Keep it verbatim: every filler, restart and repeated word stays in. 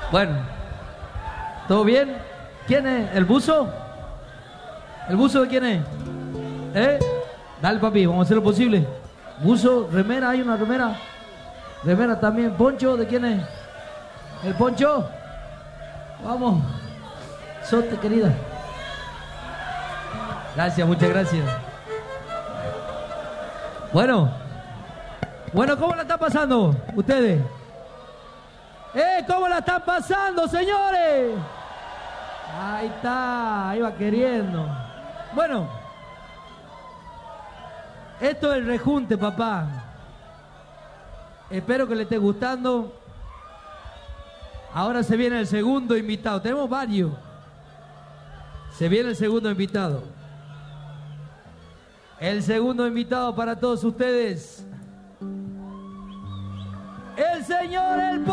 Bueno, ¿todo bien? ¿Quién es? ¿El buzo? ¿El buzo de quién es? ¿Eh? Dale, papi, vamos a hacer lo posible. Buzo, remera, hay una remera. Remera también. ¿Poncho de quién es? ¿El poncho? Vamos. Sote, querida. Gracias, muchas gracias. Bueno. Bueno, ¿cómo la están pasando ustedes? ¡Eh! ¿Cómo la están pasando, señores? Ahí está, ahí va queriendo. Bueno, esto es el rejunte, papá. Espero que le esté gustando. Ahora se viene el segundo invitado. Tenemos varios. Se viene el segundo invitado. El segundo invitado para todos ustedes. El señor El